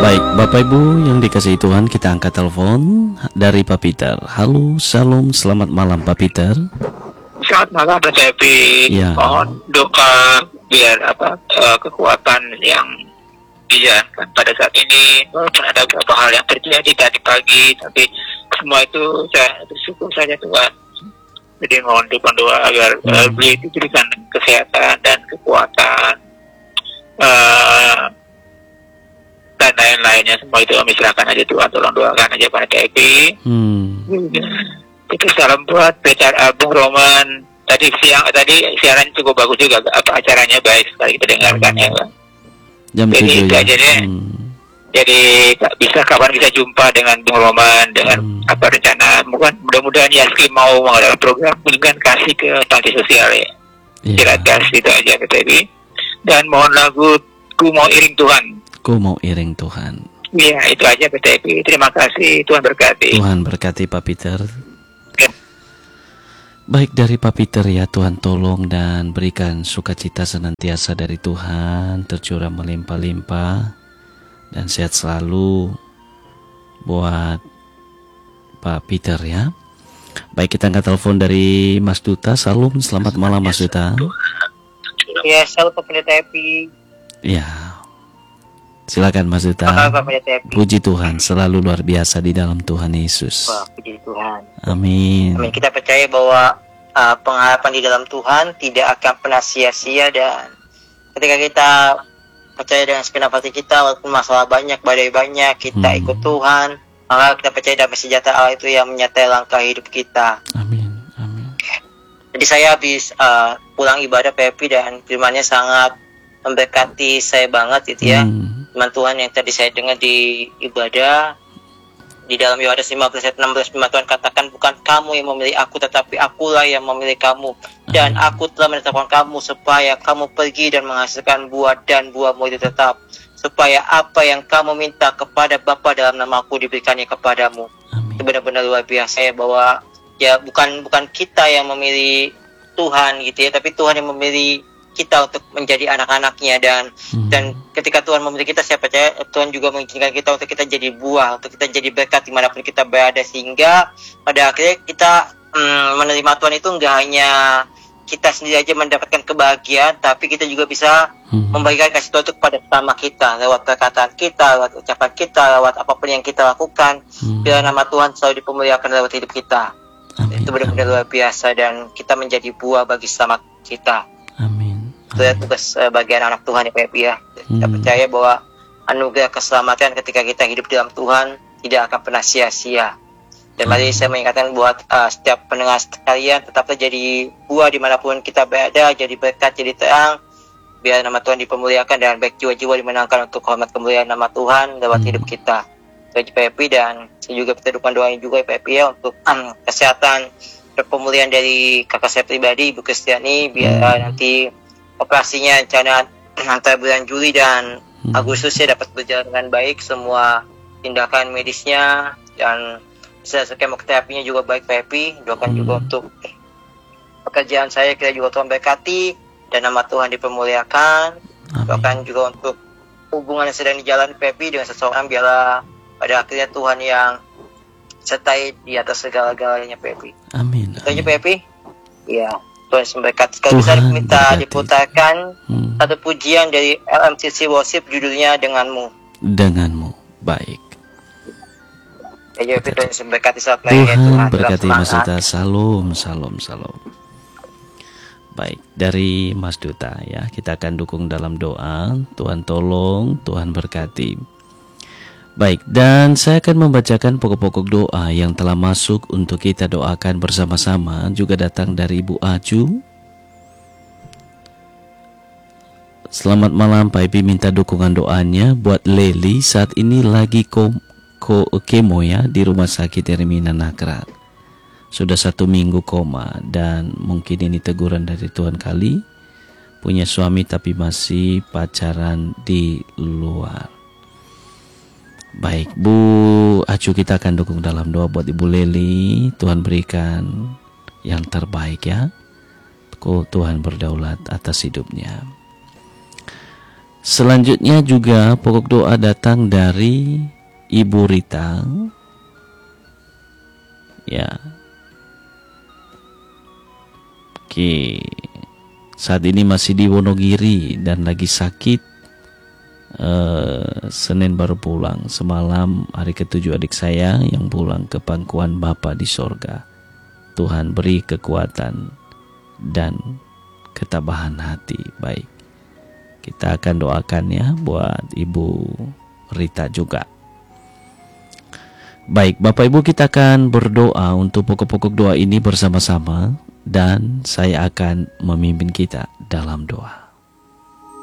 Baik, Bapak Ibu yang dikasihi Tuhan, kita angkat telepon dari Pak Peter. Halo, salam, selamat malam Pak Peter. Selamat malam Mas Epi. Ya. Mohon doa biar kekuatan yang dijalankan pada saat ini, walaupun ada beberapa hal yang terjadi tadi pagi, tapi semua itu saya bersyukur saja Tuhan. Jadi mohon doa agar beliau diberikan kesehatan dan kekuatan, dan lain-lainnya, semua itu kami serahkan aja Tuhan. Tolong doakan aja Pak Epi. Itu salam buat Bung Roman. Tadi siaran cukup bagus juga, acaranya baik sekali kita dengarkan ya Pak. Jam jadi 7 ya. Jadi kapan bisa jumpa dengan Bung Roman, dengan apa rencana, mudah-mudahan Yaski mau mengadakan program dengan kasih ke panti sosial ya. Kira-kira itu aja Pak. Dan mohon lagu Ku Mau Iring Tuhan. Ku Mau Iring Tuhan. Iya, itu aja PTP. Terima kasih, Tuhan berkati. Tuhan berkati Pak Peter. Baik dari Pak Peter ya, Tuhan tolong dan berikan sukacita senantiasa dari Tuhan, tercurah melimpah-limpah dan sehat selalu buat Pak Peter ya. Baik, kita angkat telepon dari Mas Duta. Salam, selamat malam Mas Duta. Ya, salam Pak PTP. Ya. Silakan Mas Duta. Puji Tuhan, selalu luar biasa di dalam Tuhan Yesus. Wah, puji Tuhan. Amin. Amin. Kita percaya bahwa pengharapan di dalam Tuhan tidak akan pernah sia-sia, dan ketika kita percaya dengan segenap hati kita, walaupun masalah banyak, badai banyak, kita ikut Tuhan, maka kita percaya damai sejahtera Allah itu yang menyertai langkah hidup kita. Amin. Amin. Jadi saya habis pulang ibadah PFP dan firman-Nya sangat memberkati saya banget gitu ya. Firman Tuhan yang tadi saya dengar di ibadah di dalam Yohanes 15 ayat 16, firman Tuhan katakan, bukan kamu yang memilih aku, tetapi akulah yang memilih kamu, dan aku telah menetapkan kamu supaya kamu pergi dan menghasilkan buah, dan buahmu itu tetap, supaya apa yang kamu minta kepada Bapa dalam namaku diberikannya kepadamu. Itu benar-benar luar biasa ya, bahwa ya bukan kita yang memilih Tuhan gitu ya, tapi Tuhan yang memilih kita untuk menjadi anak-anaknya, dan ketika Tuhan memilih kita, saya percaya Tuhan juga mengizinkan kita untuk kita jadi buah, untuk kita jadi berkat dimanapun kita berada, sehingga pada akhirnya kita menerima Tuhan itu nggak hanya kita sendiri aja mendapatkan kebahagiaan, tapi kita juga bisa membagikan kasih Tuhan itu kepada sesama kita, lewat perkataan kita, lewat ucapan kita, lewat apapun yang kita lakukan, biar nama Tuhan selalu dipermuliakan lewat hidup kita. Itu benar-benar luar biasa, dan kita menjadi buah bagi sesama kita. Amin. Itu ya tugas bagian anak Tuhan ya Pak ya. Kita percaya bahwa anugerah keselamatan ketika kita hidup dalam Tuhan tidak akan pernah sia-sia. Dan mari saya mengingatkan buat setiap pendengar sekalian, tetaplah jadi buah dimanapun kita berada, jadi berkat, jadi terang, biar nama Tuhan dipermuliakan dan baik jiwa-jiwa dimenangkan untuk hormat kemuliaan nama Tuhan lewat hidup kita. Bagi Pak dan saya juga kita dukungan doanya juga Pak ya untuk kesehatan dan pemulihan dari kakak saya pribadi Ibu Kristiani, biar nanti operasinya rencana antara bulan Juli dan Agustusnya dapat berjalan dengan baik, semua tindakan medisnya dan kemoterapinya juga baik Pak Epi. Doakan juga untuk pekerjaan saya, kita juga Tuhan berkati dan nama Tuhan dipermuliakan. Doakan juga untuk hubungan yang sedang dijalani Pak Epi dengan seseorang, biarlah pada akhirnya Tuhan yang sertai di atas segala-galanya Pak Epi. Amin. Itu aja Pak Epi. Iya. Tuhan berkat. Sekali bisa minta diputarkan satu pujian dari LMCC Worship, judulnya Denganmu. Denganmu. Baik. Ya, Tuhan berkati saat Tuhan berkati Mas Duta. Salam. Baik, dari Mas Duta ya, kita akan dukung dalam doa. Tuhan tolong, Tuhan berkati. Baik, dan saya akan membacakan pokok-pokok doa yang telah masuk untuk kita doakan bersama-sama, juga datang dari Ibu Aju. Selamat malam Pak Ibi, minta dukungan doanya buat Leli, saat ini lagi kemo ya di rumah sakit Hermina Nakra. Sudah 1 minggu koma, dan mungkin ini teguran dari Tuhan kali. Punya suami tapi masih pacaran di luar. Baik Bu Acu, kita akan dukung dalam doa buat Ibu Leli. Tuhan berikan yang terbaik ya. Tuhan berdaulat atas hidupnya. Selanjutnya juga pokok doa datang dari Ibu Rita. Ya. Oke. Saat ini masih di Wonogiri dan lagi sakit. Senin baru pulang. Semalam hari ke-7 adik saya yang pulang ke pangkuan Bapa di sorga. Tuhan beri kekuatan dan ketabahan hati. Baik, kita akan doakan ya buat Ibu Rita juga. Baik, Bapak Ibu, kita akan berdoa untuk pokok-pokok doa ini bersama-sama, dan saya akan memimpin kita dalam doa.